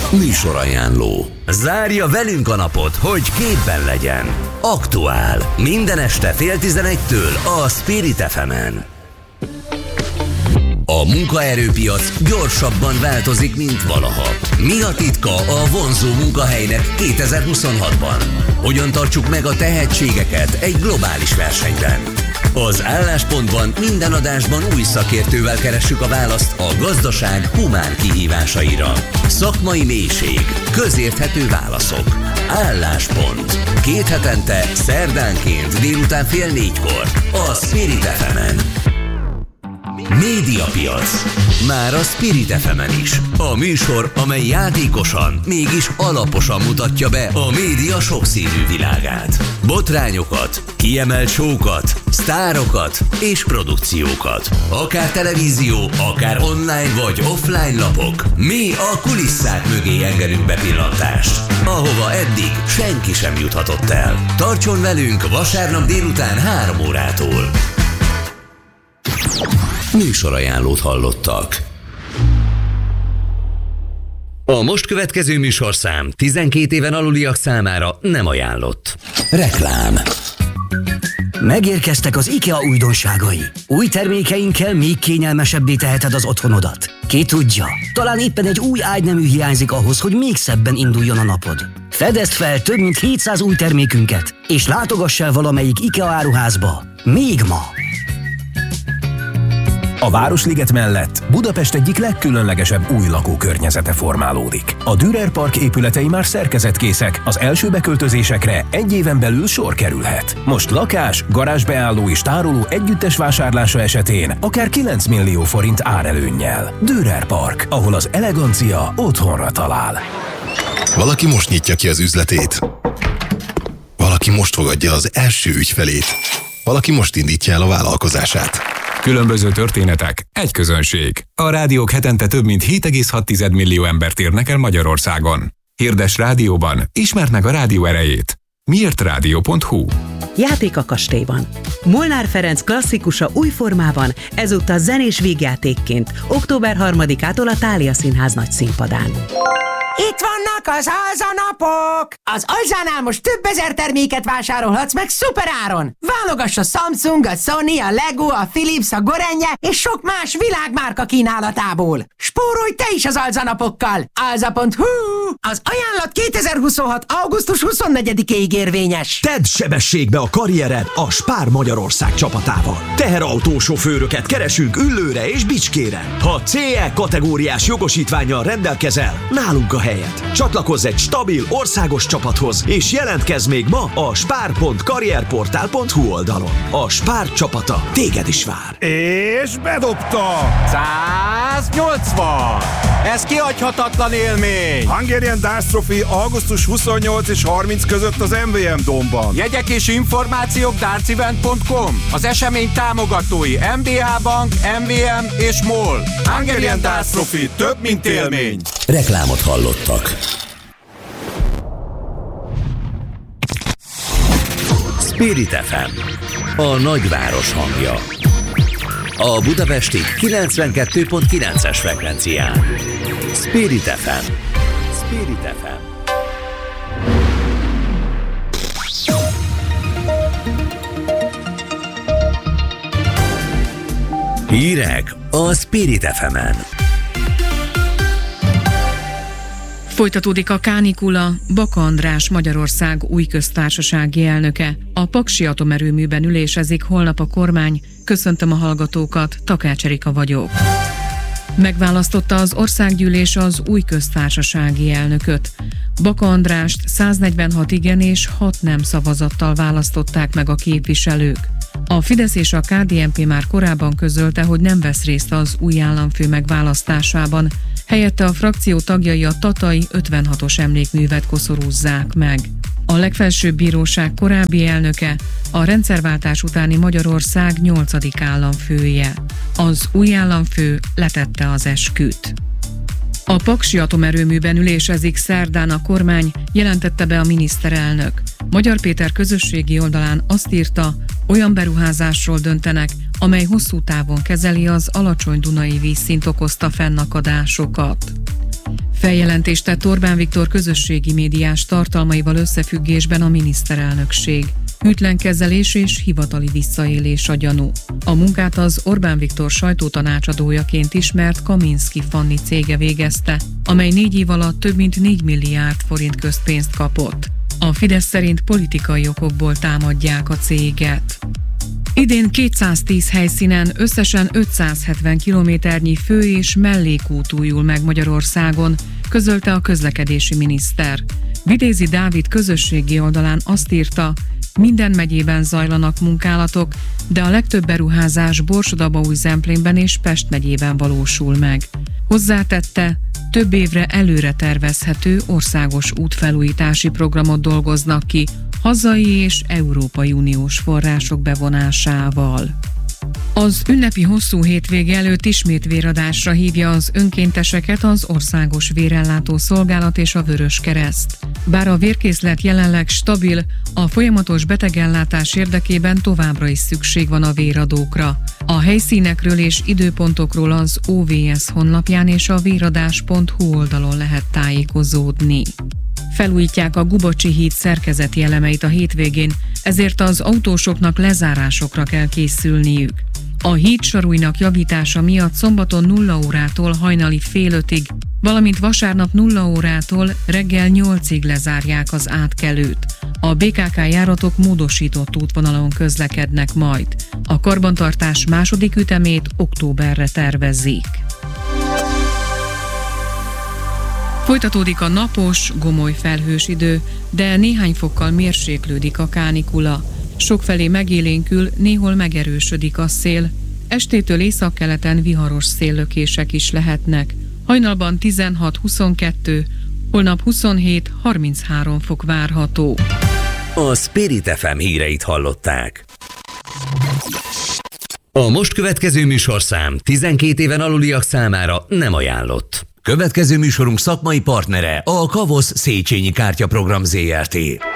Műsorajánló. Zárja velünk a napot, hogy képben legyen. Aktuál. Minden este 10:30-től a Spirit FM-en. A munkaerőpiac gyorsabban változik, mint valaha. Mi a titka a vonzó munkahelynek 2026-ban? Hogyan tartsuk meg a tehetségeket egy globális versenyben? Az Álláspontban minden adásban új szakértővel keressük a választ a gazdaság humán kihívásaira. Szakmai mélység, közérthető válaszok. Álláspont. 2 hetente, szerdánként délután 3:30 a Spirit FM-en. Médiapiac. Már a Spirit FM-en is. A műsor, amely játékosan, mégis alaposan mutatja be a média sokszínű világát. Botrányokat, kiemelt show-kat, sztárokat és produkciókat. Akár televízió, akár online vagy offline lapok. Mi a kulisszák mögé engedünk bepillantást, ahova eddig senki sem juthatott el. Tartson velünk vasárnap délután 3 órától. Műsorajánlót hallottak. A most következő műsorszám 12 éven aluliak számára nem ajánlott. Reklám. Megérkeztek az IKEA újdonságai. Új termékeinkkel még kényelmesebbé teheted az otthonodat. Ki tudja, talán éppen egy új ágynemű hiányzik ahhoz, hogy még szebben induljon a napod. Fedezd fel több mint 700 új termékünket, és látogass el valamelyik IKEA áruházba. Még ma! A Városliget mellett Budapest egyik legkülönlegesebb új lakókörnyezete formálódik. A Dürer Park épületei már szerkezetkészek, az első beköltözésekre 1 éven belül sor kerülhet. Most lakás, garázsbeálló és tároló együttes vásárlása esetén akár 9 millió forint árelőnnyel. Dürer Park, ahol az elegancia otthonra talál. Valaki most nyitja ki az üzletét. Valaki most fogadja az első ügyfelét. Valaki most indítja el a vállalkozását. Különböző történetek, egy közönség. A rádiók hetente több mint 7,6 millió embert érnek el Magyarországon. Hirdess rádióban, ismerd meg a rádió erejét. miértradio.hu. Játék a kastélyban. Molnár Ferenc klasszikusa új formában, ezúttal zenés vígjátékként, október 3-ától a Thália Színház nagy színpadán. Itt vannak az alzanapok! Az Alzánál most több ezer terméket vásárolhatsz meg szuperáron! Válogass a Samsung, a Sony, a Lego, a Philips, a Gorenje és sok más világmárka kínálatából. Spórolj te is az alzanapokkal! Alza.hu! Az ajánlat 2026. augusztus 24-ig érvényes. Tedd sebességbe a karriered a Spar Magyarország csapatával. Teherautósofőröket keresünk Üllőre és Bicskére. Ha CE kategóriás jogosítvánnyal rendelkezel, nálunk a helyet. Csatlakozz egy stabil országos csapathoz, és jelentkezz még ma a spar.karrierportál.hu oldalon. A Spar csapata téged is vár. És bedobta! 180! Ez kihagyhatatlan élmény! Hungarian Darts Trophy augusztus 28 és 30 között az MVM Domban. Jegyek és információk dartsevent.com. Az esemény támogatói MBH Bank, MVM és MOL. Hungarian Darts Trophy, több mint élmény. Reklámot hallottak. Spirit FM, a nagyváros hangja. A budapesti 92.9-es frekvencián. Spirit FM. Spirit FM. Hírek a Spirit FM-en. Folytatódik a kánikula. Baka András Magyarország új köztársasági elnöke. A Paksi atomerőműben ülésezik holnap a kormány. Köszöntöm a hallgatókat, Takács Erika vagyok. Megválasztotta az országgyűlés az új köztársasági elnököt. Baka Andrást 146 igen és 6 nem szavazattal választották meg a képviselők. A Fidesz és a KDNP már korábban közölte, hogy nem vesz részt az új államfő megválasztásában. Helyette a frakció tagjai a tatai 56-os emlékművet koszorúzzák meg. A legfelsőbb bíróság korábbi elnöke, a rendszerváltás utáni Magyarország 8. államfője. Az új államfő letette az esküt. A Paksi atomerőműben ülésezik szerdán a kormány, jelentette be a miniszterelnök. Magyar Péter közösségi oldalán azt írta, olyan beruházásról döntenek, amely hosszú távon kezeli az alacsony dunai vízszint okozta fennakadásokat. Feljelentést tett Orbán Viktor közösségi médiás tartalmaival összefüggésben a miniszterelnökség. Hűtlen kezelés és hivatali visszaélés a gyanú. A munkát az Orbán Viktor sajtótanácsadójaként ismert Kaminski Fanni cége végezte, amely 4 év alatt több mint 4 milliárd forint közpénzt kapott. A Fidesz szerint politikai okokból támadják a céget. Idén 210 helyszínen összesen 570 kilométernyi fő- és mellékút újul meg Magyarországon, közölte a közlekedési miniszter. Vitézi Dávid közösségi oldalán azt írta, minden megyében zajlanak munkálatok, de a legtöbb beruházás Borsod-Abaúj-Zemplénben és Pest megyében valósul meg. Hozzátette, több évre előre tervezhető országos útfelújítási programot dolgoznak ki, hazai és Európai Uniós források bevonásával. Az ünnepi hosszú hétvége előtt ismét véradásra hívja az önkénteseket az Országos Vérellátó Szolgálat és a Vöröskereszt. Bár a vérkészlet jelenleg stabil, a folyamatos betegellátás érdekében továbbra is szükség van a véradókra. A helyszínekről és időpontokról az OVS honlapján és a véradás.hu oldalon lehet tájékozódni. Felújítják a Gubocsi híd szerkezeti elemeit a hétvégén, ezért az autósoknak lezárásokra kell készülniük. A hídsorújnak javítása miatt szombaton 0 órától hajnali fél 5-ig, valamint vasárnap 0 órától reggel 8-ig lezárják az átkelőt. A BKK járatok módosított útvonalon közlekednek majd. A karbantartás második ütemét októberre tervezik. Folytatódik a napos, gomoly felhős idő, de néhány fokkal mérséklődik a kánikula. Sokfelé megélénkül, néhol megerősödik a szél. Estétől északkeleten viharos széllökések is lehetnek. Hajnalban 16-22, holnap 27-33 fok várható. A Spirit FM híreit hallották. A most következő műsorszám 12 éven aluliak számára nem ajánlott. Következő műsorunk szakmai partnere a Kavosz Széchenyi Kártyaprogram ZRT.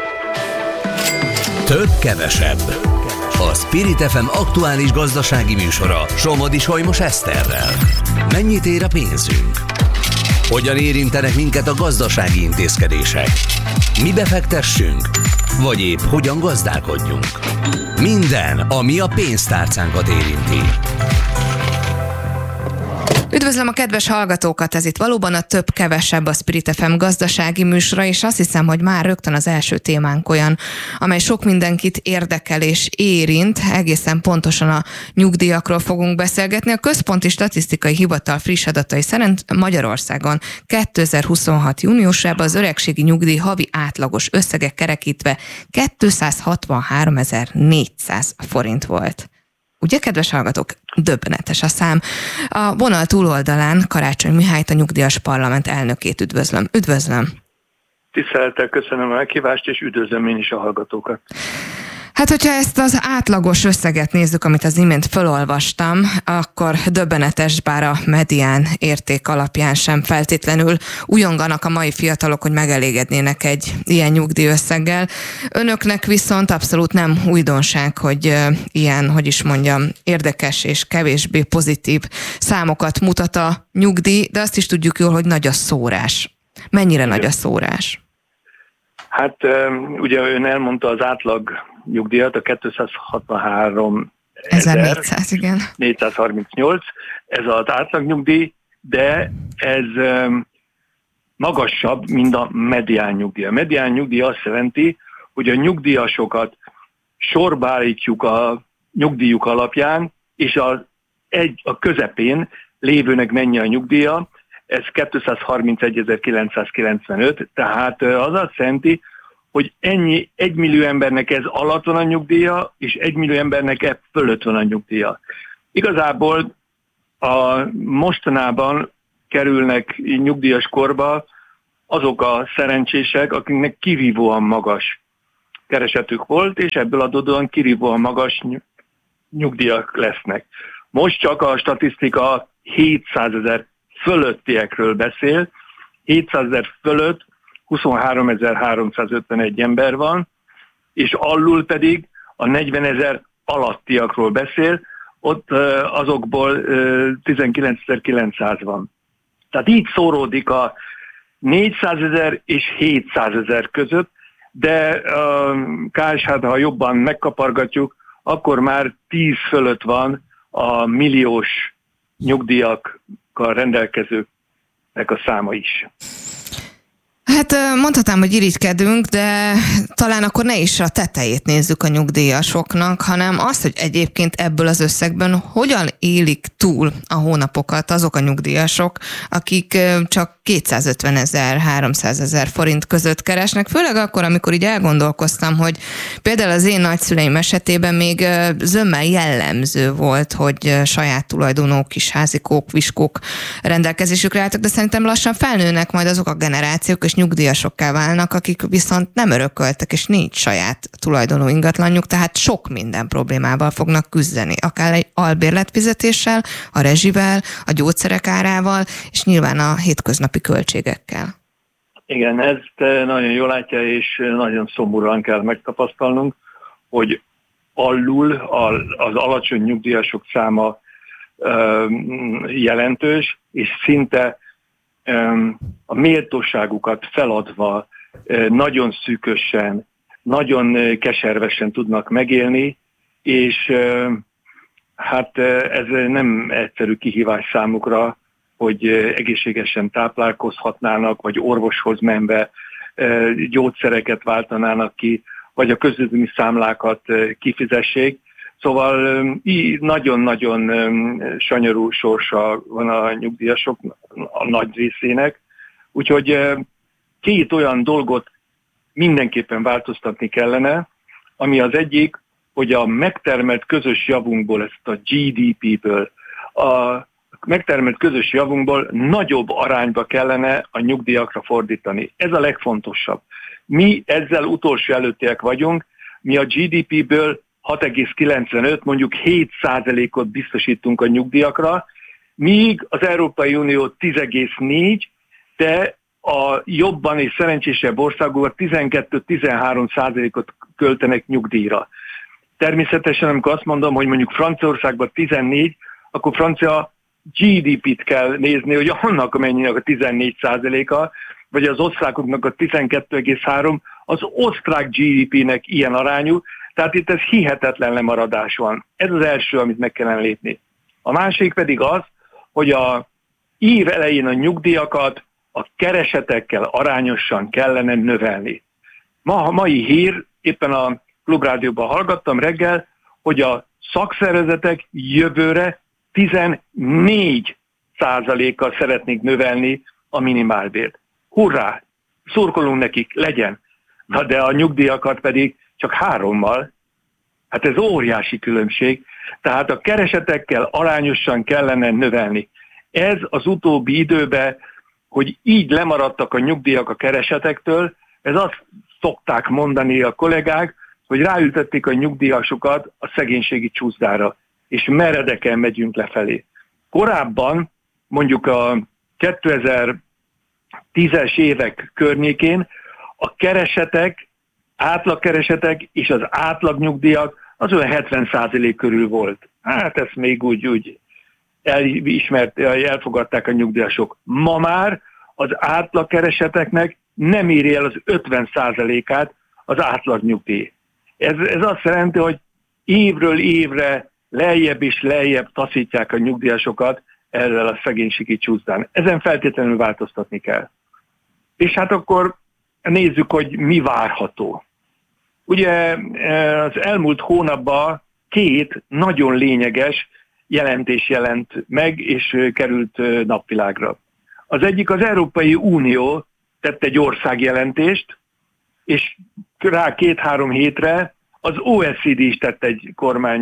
Több-kevesebb. A Spirit FM aktuális gazdasági műsora Somodi Solymos Eszterrel. Mennyit ér a pénzünk? Hogyan érintenek minket a gazdasági intézkedések? Mi befektessünk? Vagy épp hogyan gazdálkodjunk? Minden, ami a pénztárcánkat érinti. Üdvözlöm a kedves hallgatókat, ez itt valóban a több-kevesebb a Spirit FM gazdasági műsora, és azt hiszem, hogy már rögtön az első témánk olyan, amely sok mindenkit érdekel és érint, egészen pontosan a nyugdíjakról fogunk beszélgetni. A Központi Statisztikai Hivatal friss adatai szerint Magyarországon 2026. júniusában az öregségi nyugdíj havi átlagos összege kerekítve 263.400 forint volt. Ugye, kedves hallgatók, döbbenetes a szám. A vonal túloldalán Karácsony Mihályt, a Nyugdíjas Parlament elnökét üdvözlöm. Üdvözlöm! Tisztelettel köszönöm a meghívást, és üdvözlöm én is a hallgatókat. Hát, hogyha ezt az átlagos összeget nézzük, amit az imént felolvastam, akkor döbbenetes, bár a medián érték alapján sem feltétlenül újonganak a mai fiatalok, hogy megelégednének egy ilyen nyugdíjösszeggel. Önöknek viszont abszolút nem újdonság, hogy ilyen, hogy is mondjam, érdekes és kevésbé pozitív számokat mutat a nyugdíj, de azt is tudjuk jól, hogy nagy a szórás. Mennyire nagy a szórás? Hát ugye ön elmondta az átlag nyugdíjat, a 263.400, igen. 438, ez az átlagnyugdíj, de ez magasabb, mint a medián nyugdíj. A medián nyugdíj azt jelenti, hogy a nyugdíjasokat sorba állítjuk a nyugdíjuk alapján, és a közepén lévőnek mennyi a nyugdíja, ez 231.995, tehát az azt jelenti, hogy 1 millió embernek ez alatt van a nyugdíja, és 1 millió embernek e fölött van a nyugdíja. Igazából mostanában kerülnek nyugdíjas korba azok a szerencsések, akiknek kirívóan magas keresetük volt, és ebből adódóan kirívóan magas nyugdíjak lesznek. Most csak a statisztika 700.000 fölöttiekről beszél, 700.000 fölött 23.351 ember van, és alul pedig a 40.000 alattiakról beszél, ott azokból 19.900 van. Tehát így szóródik a 400 000 és 700 000 között, de a KSH-t, ha jobban megkapargatjuk, akkor már 10 fölött van a milliós nyugdíjakkal rendelkezőknek a száma is. Hát mondhatnám, hogy irigykedünk, de talán akkor ne is a tetejét nézzük a nyugdíjasoknak, hanem azt, hogy egyébként ebből az összegben hogyan élik túl a hónapokat azok a nyugdíjasok, akik csak 250 000, 300 000 forint között keresnek, főleg akkor, amikor így elgondolkoztam, hogy például az én nagyszüleim esetében még zömmel jellemző volt, hogy saját tulajdonú kis házikók, viskók rendelkezésükre álltak, de szerintem lassan felnőnek majd azok a generációk, és nyugdíjasokká válnak, akik viszont nem örököltek, és nincs saját tulajdonú ingatlanjuk, tehát sok minden problémával fognak küzdeni, akár egy albérletfizetéssel, a rezsivel, a gyógyszerek árával, és nyilván a hétköznapi költségekkel. Igen, ezt nagyon jól látja, és nagyon szomorúan kell megtapasztalnunk, hogy alul az alacsony nyugdíjasok száma jelentős, és szinte a méltóságukat feladva nagyon szűkösen, nagyon keservesen tudnak megélni, és hát ez nem egyszerű kihívás számukra, hogy egészségesen táplálkozhatnának, vagy orvoshoz menve gyógyszereket váltanának ki, vagy a közvetlenül számlákat kifizessék. Szóval nagyon-nagyon sanyarú sorsa van a nyugdíjasok a nagy részének. Úgyhogy két olyan dolgot mindenképpen változtatni kellene, ami az egyik, hogy a megtermelt közös javunkból, ezt a GDP-ből, a megtermelt közös javunkból nagyobb arányba kellene a nyugdíjakra fordítani. Ez a legfontosabb. Mi ezzel utolsó előttiek vagyunk, mi a GDP-ből 6,95, mondjuk 7%-ot biztosítunk a nyugdíjakra, míg az Európai Unió 10,4, de a jobban és szerencsésebb országokban 12-13%-ot költenek nyugdíjra. Természetesen, amikor azt mondom, hogy mondjuk Franciaországban 14, akkor francia GDP-t kell nézni, hogy annak mennyinek a 14%-a, vagy az osztrákoknak a 12,3, az osztrák GDP-nek ilyen arányú, tehát itt ez hihetetlen lemaradás van. Ez az első, amit meg kellene lépni. A másik pedig az, hogy a év elején a nyugdíjakat a keresetekkel arányosan kellene növelni. Mai hír, éppen a Klubrádióban hallgattam reggel, hogy a szakszervezetek jövőre 14%-kal szeretnék növelni a minimálbért. Hurrá! Szurkolunk nekik, legyen! Na de a nyugdíjakat pedig csak 3-mal. Hát ez óriási különbség. Tehát a keresetekkel arányosan kellene növelni. Ez az utóbbi időben, hogy így lemaradtak a nyugdíjak a keresetektől, ez azt szokták mondani a kollégák, hogy ráültették a nyugdíjasokat a szegénységi csúszdára, és meredeken megyünk lefelé. Korábban, mondjuk a 2010-es évek környékén a keresetek, átlagkeresetek és az átlagnyugdíjak az olyan 70% körül volt. Hát ezt még úgy elfogadták a nyugdíjasok. Ma már az átlagkereseteknek nem éri el az 50%-át az átlagnyugdíj. Ez azt jelenti, hogy évről évre lejjebb és lejjebb taszítják a nyugdíjasokat ezzel a szegénységi csúszdán. Ezen feltétlenül változtatni kell. És hát akkor nézzük, hogy mi várható. Ugye az elmúlt hónapban 2 nagyon lényeges jelentés jelent meg, és került napvilágra. Az egyik, az Európai Unió tett egy országjelentést, és rá 2-3 hétre az OECD is tett egy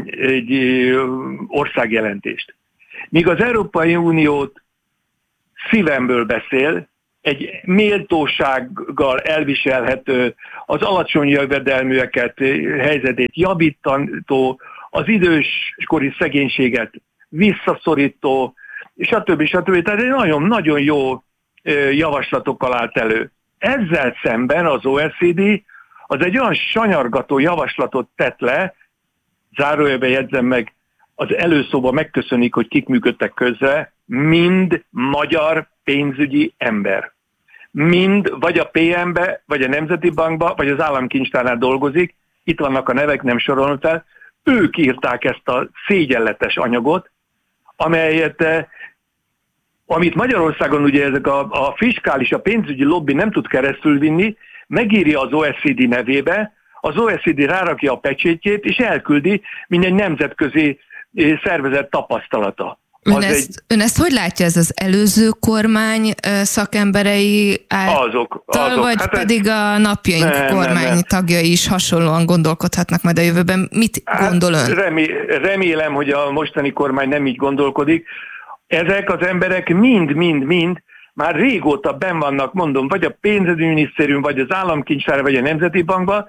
országjelentést. Míg az Európai Uniót szívemből beszél, egy méltósággal elviselhető, az alacsony jövedelműeket helyzetét javító, az időskori szegénységet visszaszorító, stb. Tehát egy nagyon-nagyon jó javaslatokkal állt elő. Ezzel szemben az OECD az egy olyan sanyargató javaslatot tett le, zárójelben jegyzem meg, az előszóban megköszönik, hogy kik működtek közre, mind magyar pénzügyi ember. mind vagy a PM-be, vagy a Nemzeti Bankba, vagy az Államkincstárnál dolgozik, itt vannak a nevek, nem sorolom fel, ők írták ezt a szégyenletes anyagot, amit Magyarországon ugye ezek a fiskális, a pénzügyi lobby nem tud keresztül vinni, megírja az OECD nevébe, az OECD rárakja a pecsétjét, és elküldi, mint egy nemzetközi szervezet tapasztalata. Ön ezt hogy látja, ez az előző kormány szakemberei által, vagy hát pedig a napjaink kormány tagjai is hasonlóan gondolkodhatnak majd a jövőben? Mit gondol ön? Remélem, hogy a mostani kormány nem így gondolkodik. Ezek az emberek mind már régóta benn vannak, mondom, vagy a pénzügyminisztérium, vagy az Államkincstár, vagy a Nemzeti Bankban,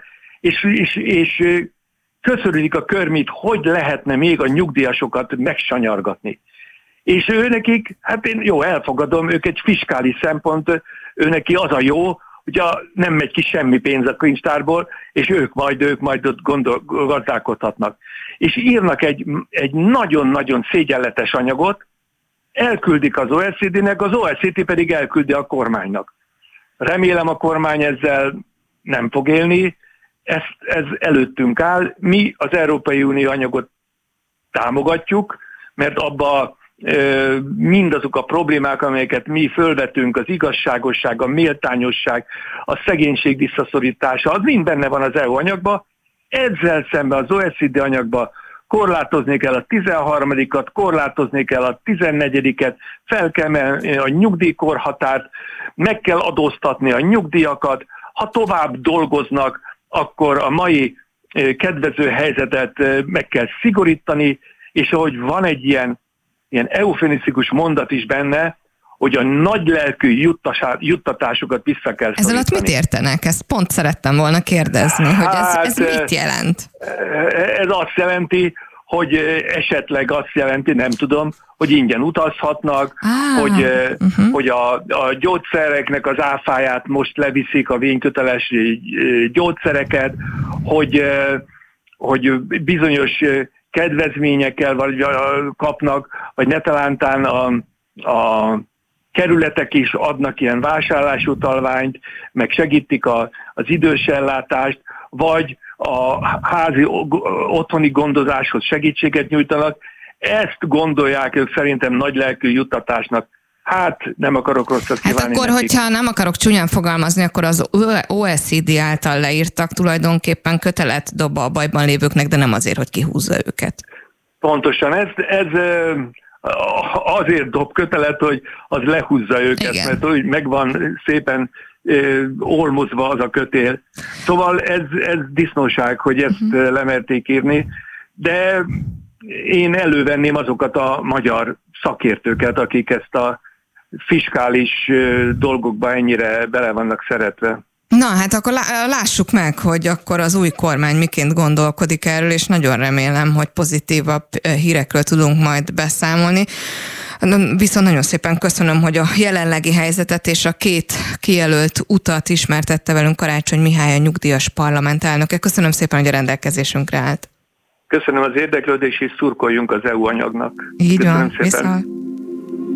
és köszörülik a körmét, hogy lehetne még a nyugdíjasokat megsanyargatni. És őnekik, hát én elfogadom, ők egy fiskális szempont, őneki az a jó, hogy nem megy ki semmi pénz a kincstárból, és ők majd ott gazdálkodhatnak. És írnak egy nagyon-nagyon szégyenletes anyagot, elküldik az OECD-nek, az OECD pedig elküldi a kormánynak. Remélem a kormány ezzel nem fog élni, ez előttünk áll. Mi az Európai Unió anyagot támogatjuk, mert abba mindazok a problémák, amelyeket mi fölvetünk, az igazságosság, a méltányosság, a szegénység visszaszorítása, az mind benne van az EU anyagban. Ezzel szemben az OECD anyagban korlátozni kell a 13-at, korlátozni kell a 14-et, fel kell emelni a nyugdíjkorhatárt, meg kell adóztatni a nyugdíjakat, ha tovább dolgoznak, akkor a mai kedvező helyzetet meg kell szigorítani, és ahogy van egy ilyen eufemisztikus mondat is benne, hogy a nagylelkű juttatásokat vissza kell szorítani. Ez alatt mit értenek? Ezt pont szerettem volna kérdezni, hogy ez mit jelent? Ez azt jelenti, hogy esetleg azt jelenti, nem tudom, hogy ingyen utazhatnak, hogy a gyógyszereknek az áfáját most leviszik, a vényköteles gyógyszereket, hogy bizonyos kedvezményekkel kapnak, vagy netalántán a kerületek is adnak ilyen vásárlásutalványt, meg segítik az idősellátást, vagy a házi otthoni gondozáshoz segítséget nyújtanak. Ezt gondolják ők szerintem nagylelkű juttatásnak. Hát nem akarok rosszat kívánni. Hát akkor, hogyha nem akarok csúnyán fogalmazni, akkor az OECD által leírtak tulajdonképpen kötelet dob a bajban lévőknek, de nem azért, hogy kihúzza őket. Pontosan, ez azért dob kötelet, hogy az lehúzza őket, igen. Mert úgy megvan szépen olmozva az a kötél. Szóval ez disznóság, hogy ezt lemerték írni, de én elővenném azokat a magyar szakértőket, akik ezt a fiskális dolgokba ennyire bele vannak szeretve. Na, hát akkor lássuk meg, hogy akkor az új kormány miként gondolkodik erről, és nagyon remélem, hogy pozitívabb hírekről tudunk majd beszámolni. Viszont nagyon szépen köszönöm, hogy a jelenlegi helyzetet és a két kijelölt utat ismertette velünk Karácsony Mihály, a nyugdíjas parlamentelnöke. Köszönöm szépen, hogy a rendelkezésünkre állt. Köszönöm az érdeklődést, és szurkoljunk az EU anyagnak. Így köszönöm van, szépen. viszont.